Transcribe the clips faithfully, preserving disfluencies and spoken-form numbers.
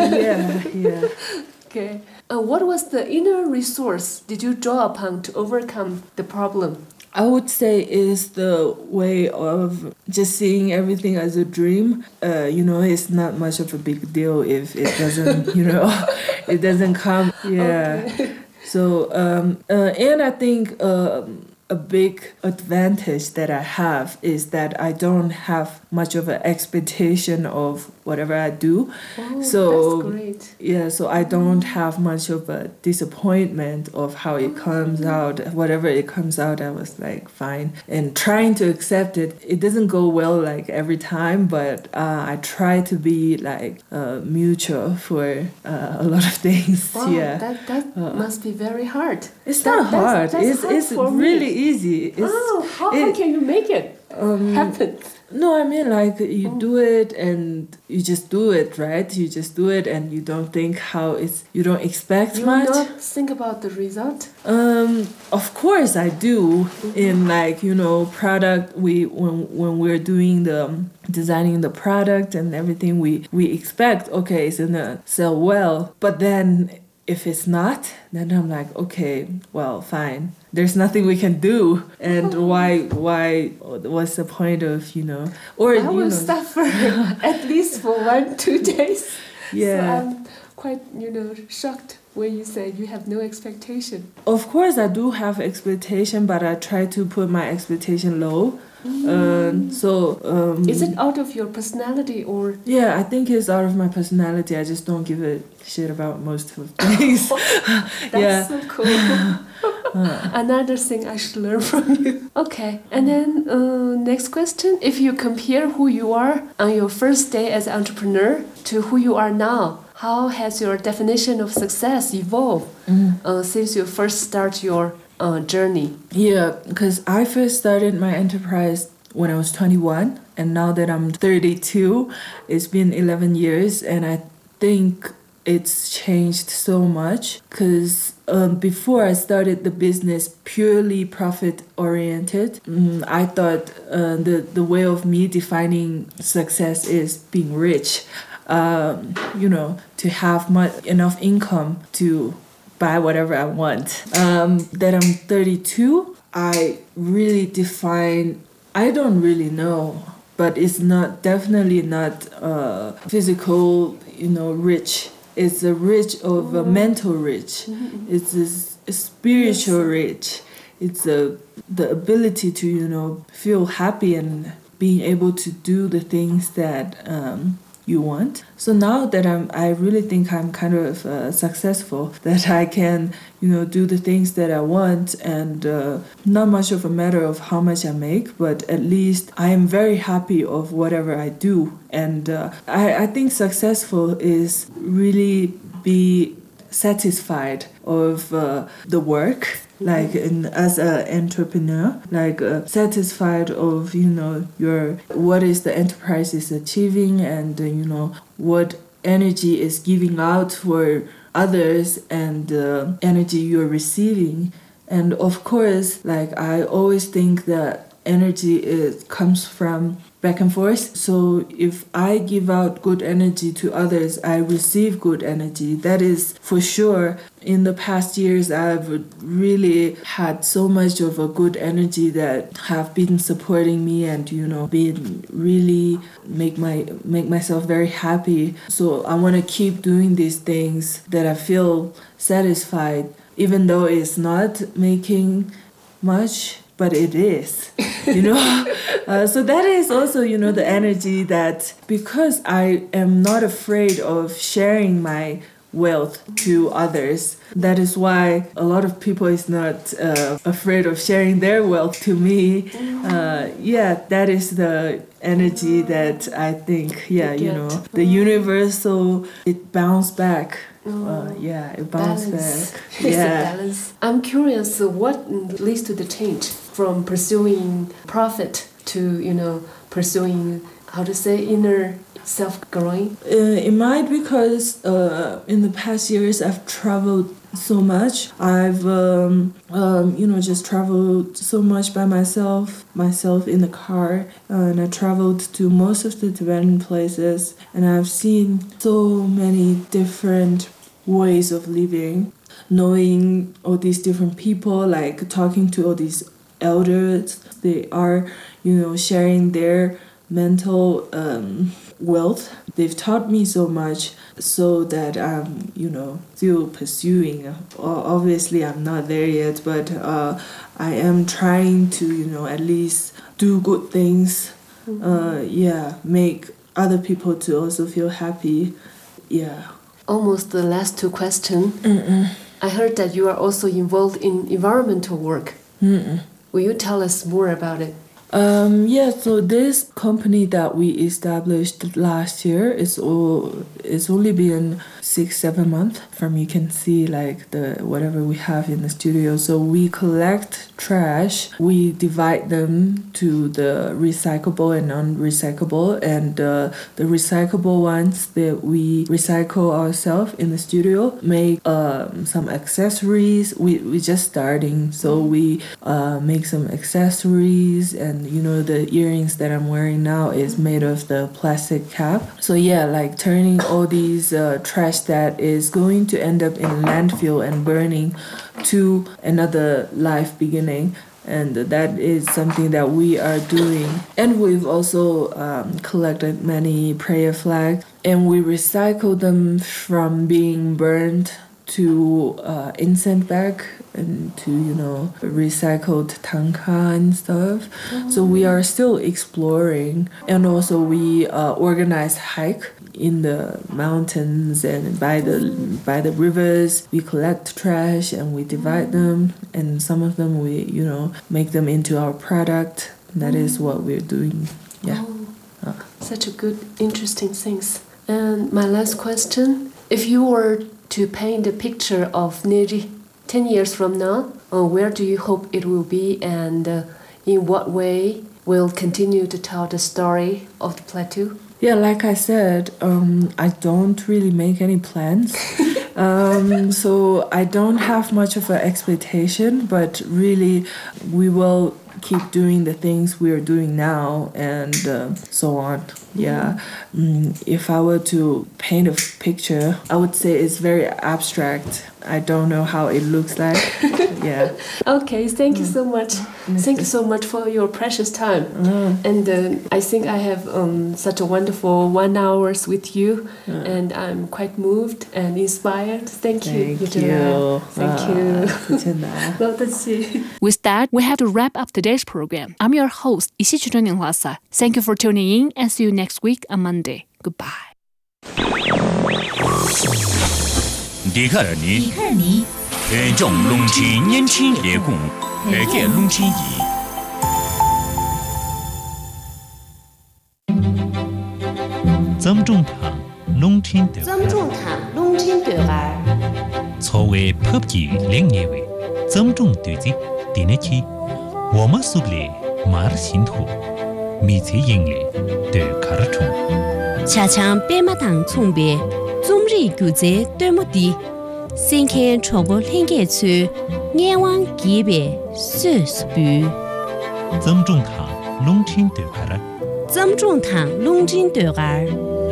yeah, yeah. Okay. Uh, what was the inner resource did you draw upon to overcome the problem? I would say is the way of just seeing everything as a dream. Uh, you know, it's not much of a big deal if it doesn't, you know, it doesn't come. Yeah. Okay. So, um, uh, and I think um, a big advantage that I have is that I don't have much of an expectation of whatever I do. Oh, so that's great. Yeah, so I don't have much of a disappointment of how it comes out. Whatever it comes out, I was like, fine. And trying to accept it, it doesn't go well like every time, but uh, I try to be like uh, mutual for uh, a lot of things. Wow, yeah, that, that uh, must be very hard. it's that, not hard. That's, that's it's hard it's for really me. easy. It's, oh, how, it, how can you make it um, happen? No, I mean like you Oh. do it and you just do it, right? You just do it and you don't think how it's. You don't expect You much. not think about the result? Um, of course I do. In like you know product, we when when we're doing the um, designing the product and everything, we we expect okay it's gonna sell well, but then if it's not, then I'm like okay, well fine. There's nothing we can do, and why why what's the point of you know or I you will know suffer at least for one two days. yeah. So I'm quite you know shocked when you say you have no expectation. Of course, I do have expectation, but I try to put my expectation low. Mm. Um, so um, Is it out of your personality or? Yeah, I think it's out of my personality. I just don't give a shit about most of things. That's yeah. so cool. Another thing I should learn from you. Okay, and then uh, next question. If you compare who you are on your first day as an entrepreneur to who you are now, how has your definition of success evolved Mm. uh, since you first start your uh, journey? Yeah, because I first started my enterprise when I was twenty-one, and now that I'm thirty-two, it's been eleven years, and I think it's changed so much because um, before I started the business purely profit oriented, mm, I thought uh, the, the way of me defining success is being rich, um, you know, to have much, enough income to buy whatever I want. Um, that I'm thirty-two, I really define, I don't really know, but it's not, definitely not uh, physical, you know, rich. It's a rich of a mental rich. Mm-hmm. It's a, a spiritual Yes. rich. It's a, the ability to, you know, feel happy and being able to do the things that um, you want. So now that I'm, I really think I'm kind of uh, successful, that I can, you know, do the things that I want, and uh, not much of a matter of how much I make, but at least I am very happy of whatever I do. And uh, I, I think successful is really be satisfied of uh, the work, like in, as an entrepreneur, like uh, satisfied of you know your what is the enterprise is achieving, and uh, you know what energy is giving out for others, and uh, energy you're receiving. And of course, like I always think that energy is comes from back and forth. So if I give out good energy to others, I receive good energy. That is for sure. In the past years, I've really had so much of a good energy that have been supporting me, and you know, been really make my make myself very happy. So I want to keep doing these things that I feel satisfied, even though it's not making much, but it is, you know. uh, so that is also, you know, the energy that, because I am not afraid of sharing my wealth to others, that is why a lot of people is not uh, afraid of sharing their wealth to me. Uh, yeah, that is the energy that I think, yeah, you know, the universal, it bounce back. Uh, yeah, it bounced Balance. back. It's a Yeah. balance. I'm curious, uh, what leads to the change from pursuing profit to, you know, pursuing, how to say, inner self-growing? Uh, it might because uh, in the past years I've traveled so much. I've, um, um, you know, just traveled so much by myself, myself in the car, uh, and I traveled to most of the Tibetan places, and I've seen so many different ways of living, knowing all these different people, like talking to all these elders. They are, you know, sharing their mental um, wealth. They've taught me so much, so that I'm, you know, still pursuing. Obviously, I'm not there yet, but uh, I am trying to, you know, at least do good things. Mm-hmm. Uh, yeah, make other people to also feel happy. Yeah. Almost the last two questions. Mm-mm. I heard that you are also involved in environmental work. Mm-mm. Will you tell us more about it? Um, yeah, so this company that we established last year is all it's only been six, seven months from you can see like the whatever we have in the studio. So we collect trash, we divide them to the recyclable and non-recyclable, and uh, the recyclable ones that we recycle ourselves in the studio, make um, some accessories. We we just starting, so we uh, make some accessories. And you know, the earrings that I'm wearing now is made of the plastic cap. So yeah, like turning all these uh, trash that is going to end up in landfill and burning to another life beginning. And that is something that we are doing. And we've also um, collected many prayer flags, and we recycle them from being burned to uh, incense back and to, you know, recycled tanka and stuff. Oh. So we are still exploring. And also we uh, organize hike in the mountains and by the by the rivers. We collect trash and we divide them, and some of them we, you know, make them into our product. That mm. is what we're doing. Yeah. Oh, uh. Such a good, interesting things. And my last question, if you were to paint a picture of Neri ten years from now, uh, where do you hope it will be, and uh, in what way will continue to tell the story of the plateau? Yeah, like I said, um, I don't really make any plans. um, so I don't have much of an expectation, but really we will keep doing the things we are doing now, and uh, so on. Yeah. Mm, if I were to paint a picture, I would say it's very abstract. I don't know how it looks like. Yeah. Okay, thank you so much. Mm. Thank you so much for your precious time. Mm. And uh, I think I have um, such a wonderful one hours with you, mm. and I'm quite moved and inspired. Thank you. Thank you. Thank you. With that, we have to wrap up today's program. I'm your host, Isichiro Ninghwasa. Thank you for tuning in, and see you next week on Monday. Goodbye. Di kar ni, e zhong long qin nian qin ye gong, e ge long qin yi. Zam zhong tang long qin de. Zam zhong tang long qin de er. Cao wei pop ji ling ye wei. Zam zhong de ji di ne qi. Wo ma su le ma er xin tu. Mi ci ying le de kar chung. Cha chang bei ma tang chung bei. Zong ri gu zhe de mo di. Sen ken chuo bo len ge chu. Nian wang gi bei su su bu. Zam zhong tang long qin de er. Zam zhong tang long qin de er.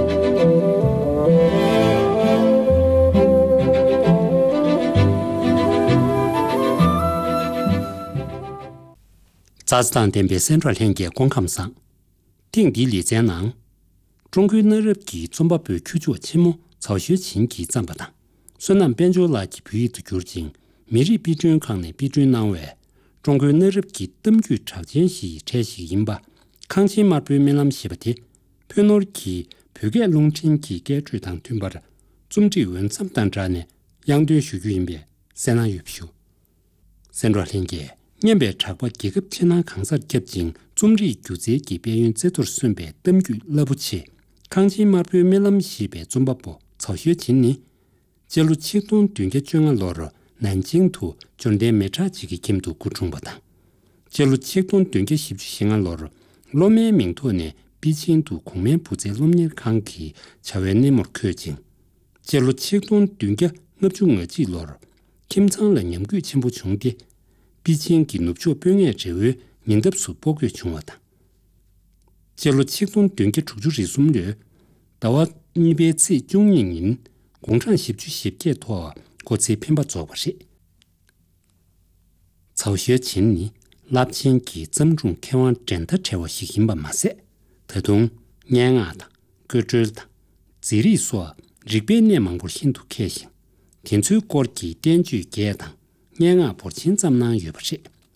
자스탄 덴베 센트럴 행계 공감상 딩디 리젠낭 중국 너럽기 좀바부 규조 치모 자学진기 잠바다 순난 변조라 기부이드 규진 미리 비준 강내 비준 나외 중국 너럽기 뜸규 차진시 제시 임바 강신 마부 밀람시바티 표노르기 벽에 롱친기 개주당 tum바르 좀지원 삼단자네 양대 수규인베 세나 유표 센트럴 행계 년배 착보 기급 친한 강사 겹진 좀리 규제 기변 제도를 순배 뜸규 러부치 강진 마표 밀람시배 좀바보 자学진니 제루 치동 dwi게 중앙 로로 난징투 존대 메차지기 김도 구중보다 제루 치동 dwi게 십주싱한 로로 로메 명토네 비친도 공면 부재 롬일 강기 자원내 목표진 제루 치동 dwi게 납중어지 로로 김창의 냠규 침부 중대 비진기 눕조 병의 제외 민급수 보고 중하다. 제로 칙동 등기 축주지 숨려 다와 니베지 중인인 공장 십주 십개 토 고치 편바 조버시 曹学勤你 lập chiến kỳ tâm trung kéo an chân thật chế vào xí hình bà mà sẽ thật đúng nhẹ ngã ta cơ trơ ta chỉ lý xóa rịch bế nè mang bổ hình thủ kê hình thiên chú cổ kỳ tiên chú kế ta nhẹ ngã bổ chín tâm năng yu bà sẽ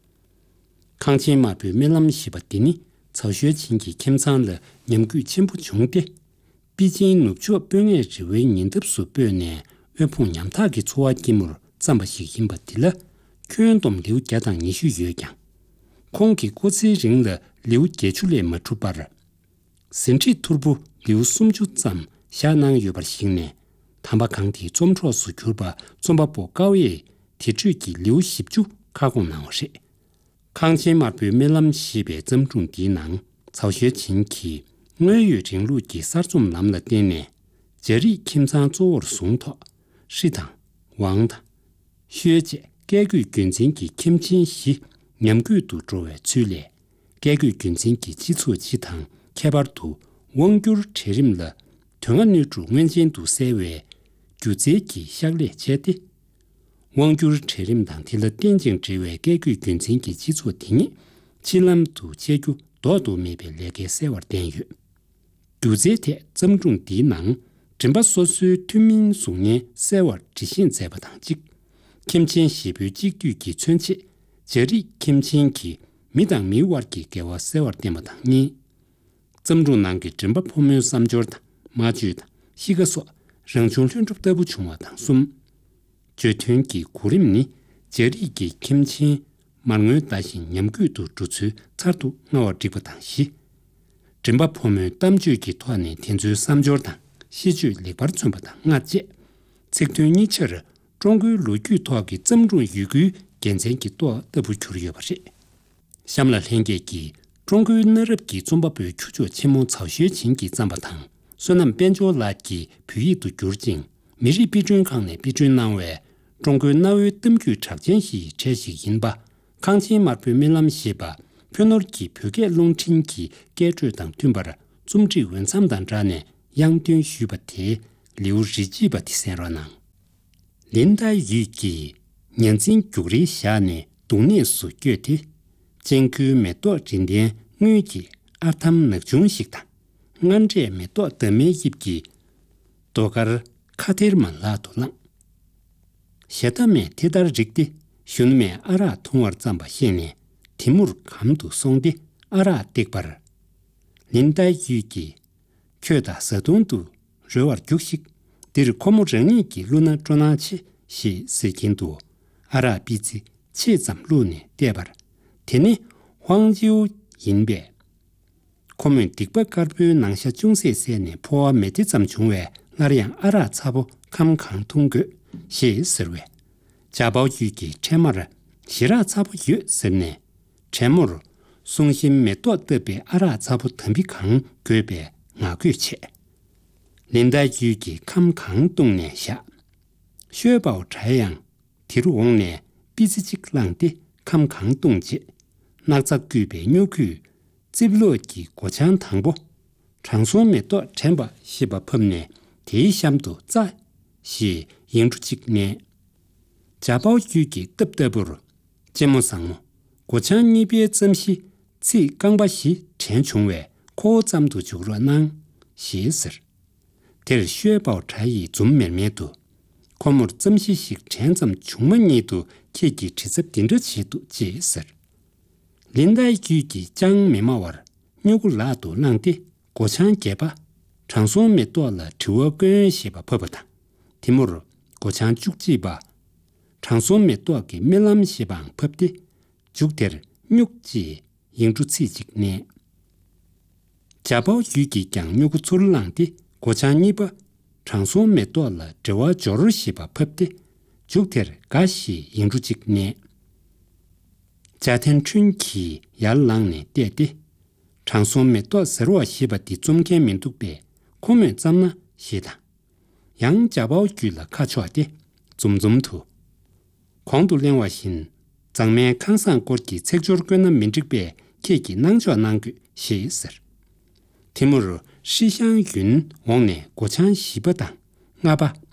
kháng chiến mà biểu mê lâm xí bà tí ni曹学勤kỳ kiếm sang là nhằm cư chiến bù chung tế bí chính nụ chúa bế nghe chỉ với nhìn tập số bế nè 왜 phong nhằm thà kỳ chua kim tâm bà xí hình bà tí là quyền đồng liu gia tăng nhị xu yu giang 공기 고치링의 리우 제출에 맞추바르 신치 투부 리우 숨주점 샤낭 유바싱네 담바강티 좀초스 규바 좀바보 가위 티주기 리우 십주 가고 나오시 강진마비 멜람 시베 점중 디낭 曹学勤기 외유진루기 사좀 남의 때네 제리 김상 조월 송토 시당 왕다 쉐제 개규 군진기 김진시 냠규도 조에 출래 개규 군진기 기초 지탕 개발도 원규 체림라 동안의 중원진도 세외 규제기 샤례 제대 원규 체림 당티의 땡징 지외 개규 군진기 기초 등이 진람도 제규 도도 매벨레게 세월 땡유 규제대 점중 디낭 전바소수 투민 송의 세월 지신 제바당직 김진시부 직규기 천치 제리 김친기 미당 미워기 개와 세월 때마다 니 점중난게 전부 포면 삼조다 마주다 시가소 정중춘줍대부 중화당 숨 제튼기 구림니 제리기 김친 만을 다시 냠규도 주츠 차도 나와지고 당시 전부 포면 담주기 토안에天주 삼조다 시주 리바르 춘바다 나제 책도니처럼 중국 루규 토기 점중 유규 genzenki to dabu kyuriyo bari. Shamla lengeki, Zhonggu narabki zombabu kyujo chemo Cao Xueqin zambatang, sunam benjo laki pyi du gyurjing, miri bijun kangne bijun nangwe, Zhonggu nawe damgyu chakjenhi cheshi yinba, kangchi marbu milam shiba, pyonorki pyoge longchinki gechwe dang tunbara, zomji wensamdang zhane, yangdun shubati, liu rijibati senranang. Linda yuki, 年金局里下呢，东年所决的，根据每多今天预计，阿他们那种식당，按这每多的每一季，多个卡特曼拉多lang，现在每提到这个，兄弟们阿拉同儿咱把些呢，题目看都送的阿拉得巴儿，领导预计，缺大社动度，热尔局势，但是科目人一季路那转哪去是时间多。 아라 비지 치잠 루네 대바르 테니 황지우 인베 코멘 딕바 카르부 낭샤 중세세네 포와 메디잠 중외 나리양 아라 차보 감강 통그 시스르웨 자바오 유기 체마르 시라 차보 유 세네 체모르 송신 메토 뜻베 아라 차보 덤비 강 괴베 나귀체 린다 유기 감강 동네샤 쉐바오 자양 提入往年，彼此之间的康康动机，那在具备扭曲，接落的国强汤博，长寿没多全部是把碰呢，第一项都在是引出几年，家暴举的得得不如，节目上么，国强那边真是在刚把是全穷外，可咱们都就了难，现实，但是学报差异总面面多。 고물 점시식 전점 중문이도 계기 지습 딘르치도 제설 린다이 규기 장 메마월 뉴굴라도 랑데 고창 개바 장소 메도라 주어근 시바 퍼버다 디모르 고창 죽지바 장소 메도게 멜람 시방 퍼디 죽데르 육지 인주치직네 자보 규기 장 뉴구 솔랑데 고창이바 长寿没多了，这我昨日西巴拍的，昨天刚西引入几年，家庭春期也冷呢，爹的，长寿没多十二西巴的中间民族别，可能咱们是的，杨家宝举了卡出的，种种土， 광도 랭와신 장면 강산 고기 책조를 끄는 민직배 계기 낭저 낭그 시있어. 티무르 시향윤 왕내 고창 시버당 나바